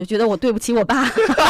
就觉得我对不起我爸。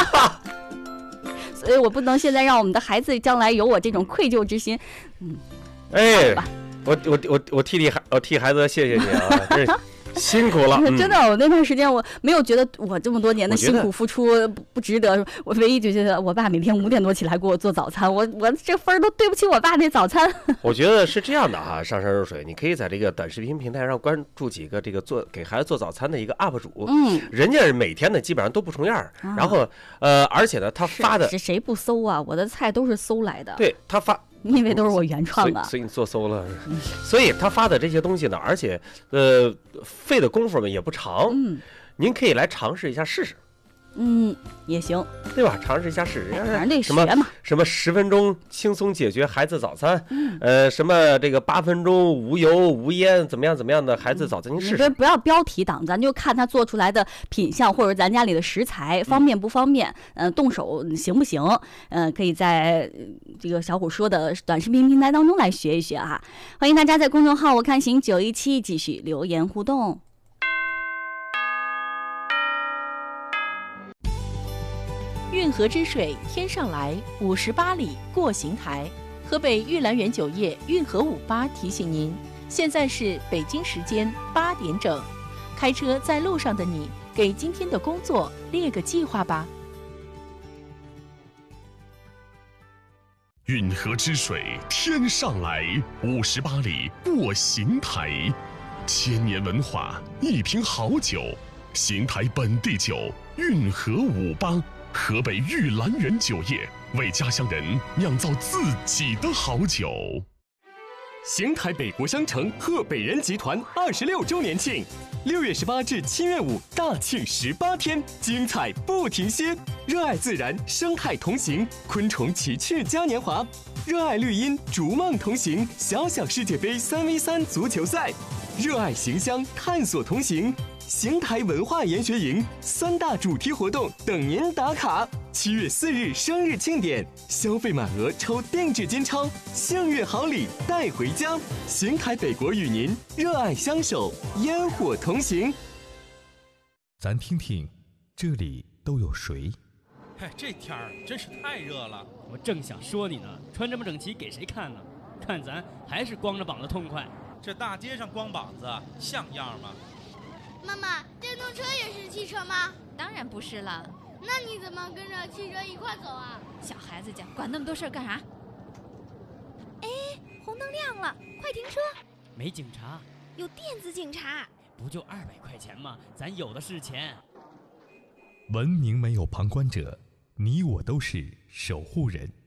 所以我不能现在让我们的孩子将来有我这种愧疚之心。 哎，我替孩子谢谢你啊，这辛苦了。 真的，我那段时间我没有觉得我这么多年的辛苦付出不值得，我唯一就觉得我爸每天5点多起来给我做早餐，我这分都对不起我爸那早餐。 我觉得是这样的哈，上山入水，你可以在这个短视频平台上关注几个这个给孩子做早餐的一个 UP 主，人家每天呢基本上都不重样，然后而且呢他发的是谁不搜啊？我的菜都是搜来的。 对，他发。 你以为都是我原创的？ 所以你做馊了。所以他发的这些东西呢，而且费的功夫呢也不长。您可以来尝试一下试试。 也行， 对吧？尝试一下试试。 反正得学嘛。 什么10分钟轻松解决孩子早餐，什么这个8分钟无油无烟怎么样的孩子早餐，您试试。 不要标题党，咱就看他做出来的品相或者咱家里的食材方便不方便，动手行不行？可以在这个小虎说的短视频平台当中来学一学哈。欢迎大家在公众号我看行917继续留言互动。 运河之水天上来，58里过邢台。河北玉兰园酒业运河58提醒您，现在是北京时间8点整。开车在路上的你，给今天的工作列个计划吧。 运河之水天上来，58里过邢台。千年文化，一瓶好酒，邢台本地酒运河58。河北玉兰园酒业为家乡人酿造自己的好酒。 邢台北国商城贺北人集团26周年庆，6月18至7月5大庆18天，精彩不停歇。热爱自然，生态同行，昆虫奇趣嘉年华；热爱绿荫，逐梦同行，小小世界杯3v3足球赛；热爱行乡，探索同行。邢台文化研学营3大主题活动等您打卡。7月4日生日庆典，消费满额抽定制金钞，幸运好礼带回家。邢台北国与您热爱相守，烟火同行。 咱听听，这里都有谁？ 这天儿真是太热了， 我正想说你呢，穿这么整齐给谁看呢？看咱还是光着膀子痛快。 这大街上光膀子像样吗？ 妈妈，电动车也是汽车吗？ 当然不是了。 那你怎么跟着汽车一块走啊？ 小孩子家管那么多事儿干啥？哎，红灯亮了，快停车！ 没警察， 有电子警察。 不就200块钱吗？咱有的是钱。 文明没有旁观者，你我都是守护人。